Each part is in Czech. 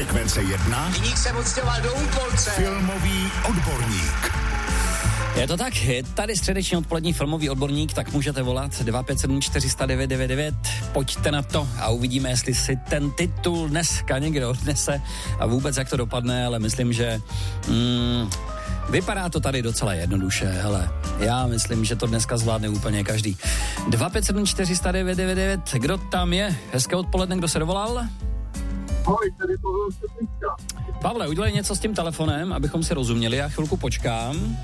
Frekvence 1. Viník se odstěhoval do Úpolce. Filmový odborník. Je to tak, je tady středeční odpolední filmový odborník, tak můžete volat 257 400 999, pojďte na to a uvidíme, jestli si ten titul dneska někdo odnese a vůbec jak to dopadne, ale myslím, že vypadá to tady docela jednoduše, hele, já myslím, že to dneska zvládne úplně každý. 257 400 999, kdo tam je? Hezké odpoledne, kdo se dovolal? Ahoj, tady Pavel Stepnička. Pavle, udělej něco s tím telefonem, abychom si rozuměli, já chvilku počkám.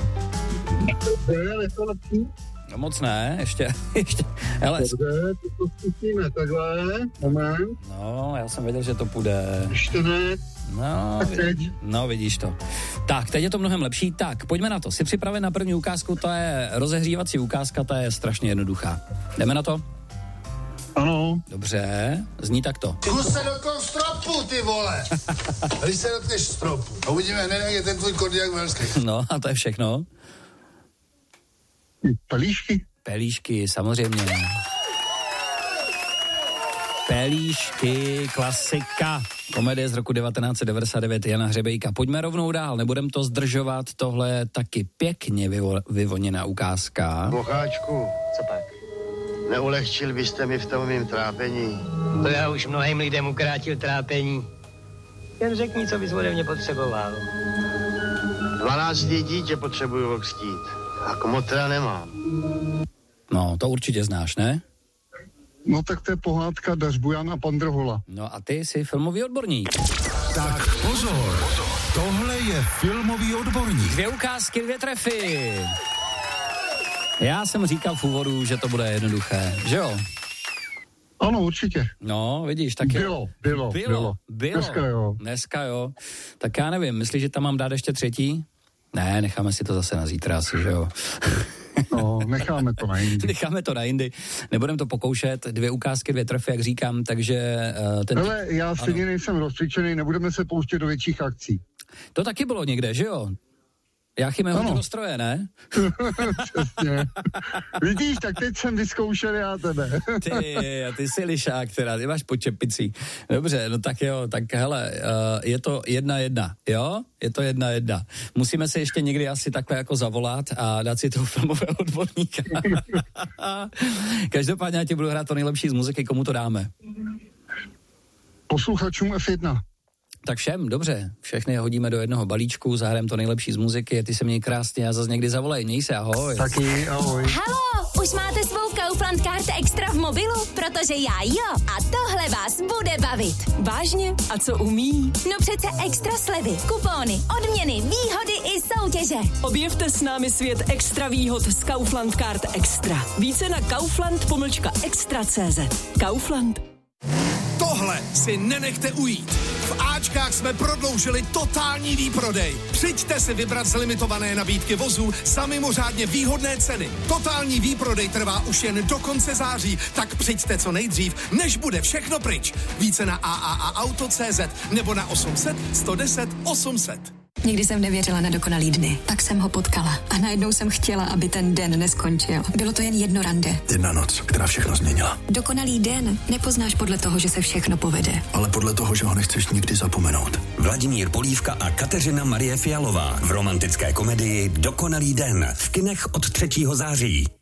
Je to lepší? No moc ne, ještě. Hele. Dobře, to zkusíme takhle, moment. No, já jsem věděl, že to půjde. Ještě ne. No, vidíš to. Tak, teď je to mnohem lepší. Tak, pojďme na to. Jsi připraven na první ukázku, to je rozehřívací ukázka, ta je strašně jednoduchá. Jdeme na to? Ano. Dobře, zní takto. Zkus se do toho stropu, ty vole. Když se dotkneš stropu. A uvidíme hned, jak je ten tvůj Kodiaq velský. No, a to je všechno. Pelíšky? Pelíšky, samozřejmě. Pelíšky, klasika. Komedie z roku 1999 Jana Hřebejka. Pojďme rovnou dál, nebudem to zdržovat. Tohle je taky pěkně vyvoněná ukázka. Bocháčku. Co pak? Neulehčil byste mi v tom mým trápení. To já už mnohým lidem ukrátil trápení. Jen řekni, co bys ode mě potřeboval. 12. dítě potřebuju okstít. A kmotra nemám. No, to určitě znáš, ne? No tak to je pohádka Dařbujan a Pandrhola. No a ty jsi filmový odborník. Tak pozor, tohle je filmový odborník. 2 ukázky, 2 trefy. Já jsem říkal v úvodu, že to bude jednoduché, že jo? Ano, určitě. No, vidíš, tak Bylo. Dneska jo. Tak já nevím, myslíš, že tam mám dát ještě 3? Ne, necháme si to zase na zítra asi, že jo? No, necháme to na jindy. Necháme to na jindy. Nebudem to pokoušet. 2 ukázky, 2 trefy, jak říkám, takže... Ale já stejně nejsem rozcvičený, nebudeme se pouštět do větších akcí. To taky bylo někde, že jo? Jáchyme hodně do stroje, ne? Přesně. Vidíš, tak teď jsem vyzkoušel já tebe. Ty jsi lišák, ty máš pod čepicí. Dobře, no tak jo, tak hele, je to 1-1, jo? Je to 1-1. Musíme se ještě někdy asi takhle jako zavolat a dát si toho filmového odborníka. Každopádně já ti budu hrát to nejlepší z muziky, komu to dáme? Posluchačům F1. Tak všem, dobře, všechny hodíme do jednoho balíčku, zahrajeme to nejlepší z muziky, ty se měj krásně a zase někdy zavolej, měj se, ahoj. Taky, ahoj. Haló, už máte svou Kaufland Card Extra v mobilu? Protože já jo, a tohle vás bude bavit. Vážně? A co umí? No přece extra slevy, kupóny, odměny, výhody i soutěže. Objevte s námi svět extra výhod z Kaufland Card Extra. Více na kaufland-extra.cz. Kaufland. Tohle si nenechte ujít. V Ačkách jsme prodloužili totální výprodej. Přijďte si vybrat z limitované nabídky vozů za mimořádně výhodné ceny. Totální výprodej trvá už jen do konce září, tak přijďte co nejdřív, než bude všechno pryč. Více na AAAauto.cz nebo na 800 110 800. Nikdy jsem nevěřila na dokonalý dny. Tak jsem ho potkala a najednou jsem chtěla, aby ten den neskončil. Bylo to jen jedno rande. Jedna noc, která všechno změnila. Dokonalý den nepoznáš podle toho, že se všechno povede. Ale podle toho, že ho nechceš nikdy zapomenout. Vladimír Polívka a Kateřina Marie Fialová v romantické komedii Dokonalý den v kinech od 3. září.